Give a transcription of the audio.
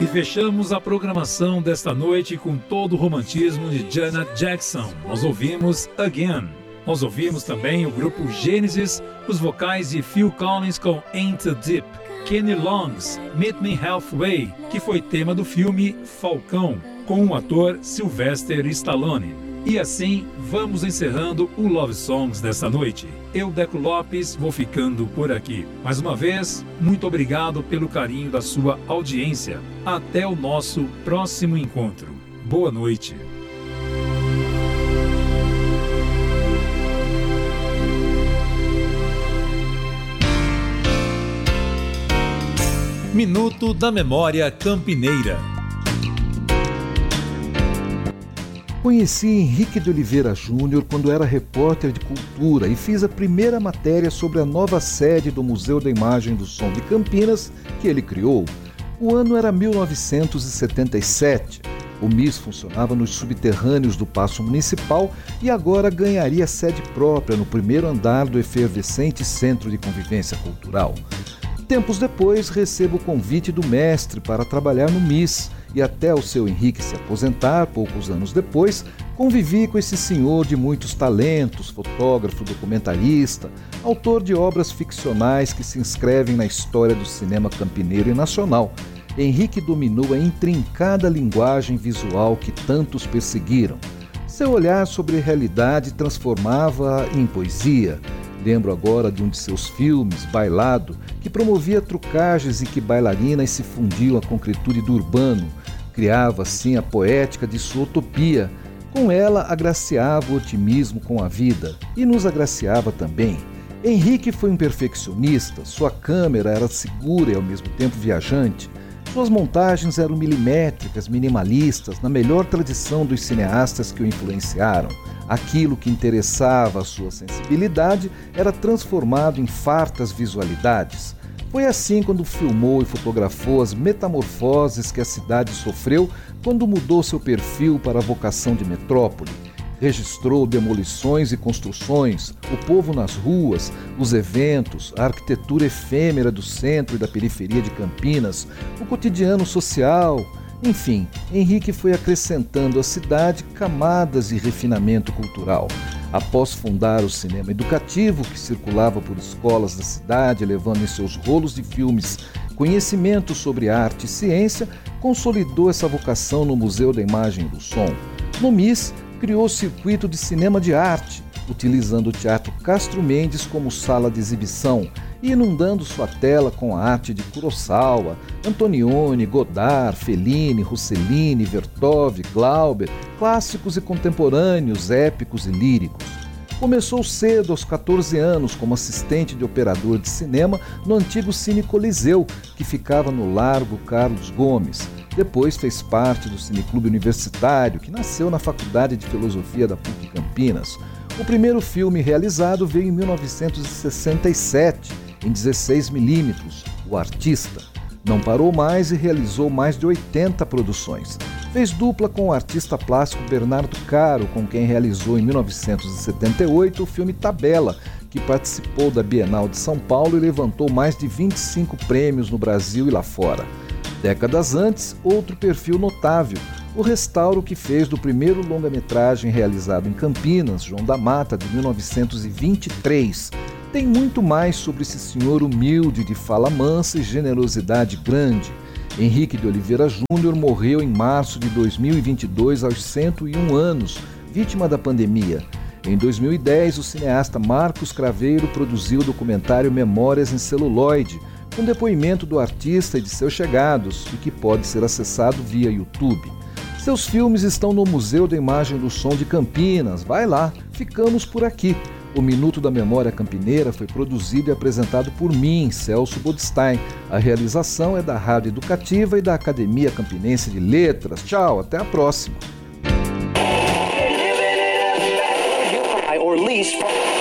E fechamos a programação desta noite com todo o romantismo de Janet Jackson. Nós ouvimos Again. Nós ouvimos também o grupo Genesis, os vocais de Phil Collins com Ain't Too Deep, Kenny Loggins, Meet Me Halfway, que foi tema do filme Falcão, com o ator Sylvester Stallone. E assim, vamos encerrando o Love Songs desta noite. Eu, Deco Lopes, vou ficando por aqui. Mais uma vez, muito obrigado pelo carinho da sua audiência. Até o nosso próximo encontro. Boa noite. Minuto da Memória Campineira. Conheci Henrique de Oliveira Júnior quando era repórter de cultura e fiz a primeira matéria sobre a nova sede do Museu da Imagem do Som de Campinas que ele criou. O ano era 1977. O MIS funcionava nos subterrâneos do Paço Municipal e agora ganharia sede própria no primeiro andar do efervescente Centro de Convivência Cultural. Tempos depois, recebo o convite do mestre para trabalhar no MIS e até o seu Henrique se aposentar, poucos anos depois, convivi com esse senhor de muitos talentos, fotógrafo, documentarista, autor de obras ficcionais que se inscrevem na história do cinema campineiro e nacional. Henrique dominou a intrincada linguagem visual que tantos perseguiram. Seu olhar sobre a realidade transformava-a em poesia. Lembro agora de um de seus filmes, Bailado, que promovia trucagens em que bailarinas se fundiam à concretude do urbano. Criava, assim, a poética de sua utopia. Com ela, agraciava o otimismo com a vida e nos agraciava também. Henrique foi um perfeccionista, sua câmera era segura e ao mesmo tempo viajante. Suas montagens eram milimétricas, minimalistas, na melhor tradição dos cineastas que o influenciaram. Aquilo que interessava a sua sensibilidade era transformado em fartas visualidades. Foi assim quando filmou e fotografou as metamorfoses que a cidade sofreu quando mudou seu perfil para a vocação de metrópole. Registrou demolições e construções, o povo nas ruas, os eventos, a arquitetura efêmera do centro e da periferia de Campinas, o cotidiano social. Enfim, Henrique foi acrescentando à cidade camadas de refinamento cultural. Após fundar o cinema educativo, que circulava por escolas da cidade, levando em seus rolos de filmes conhecimento sobre arte e ciência, consolidou essa vocação no Museu da Imagem do Som. No MIS, criou o circuito de cinema de arte, utilizando o Teatro Castro Mendes como sala de exibição e inundando sua tela com a arte de Kurosawa, Antonioni, Godard, Fellini, Rossellini, Vertov, Glauber, clássicos e contemporâneos, épicos e líricos. Começou cedo, aos 14 anos, como assistente de operador de cinema no antigo Cine Coliseu, que ficava no Largo Carlos Gomes. Depois fez parte do Cineclube Universitário, que nasceu na Faculdade de Filosofia da PUC Campinas. O primeiro filme realizado veio em 1967, em 16mm, O Artista. Não parou mais e realizou mais de 80 produções. Fez dupla com o artista plástico Bernardo Caro, com quem realizou em 1978 o filme Tabela, que participou da Bienal de São Paulo e levantou mais de 25 prêmios no Brasil e lá fora. Décadas antes, outro perfil notável, o restauro que fez do primeiro longa-metragem realizado em Campinas, João da Mata, de 1923. Tem muito mais sobre esse senhor humilde, de fala mansa e generosidade grande. Henrique de Oliveira Júnior morreu em março de 2022, aos 101 anos, vítima da pandemia. Em 2010, o cineasta Marcos Craveiro produziu o documentário Memórias em Celuloide, com depoimento do artista e de seus chegados, e que pode ser acessado via YouTube. Seus filmes estão no Museu da Imagem do Som de Campinas. Vai lá, ficamos por aqui. O Minuto da Memória Campineira foi produzido e apresentado por mim, Celso Bodstein. A realização é da Rádio Educativa e da Academia Campinense de Letras. Tchau, até a próxima.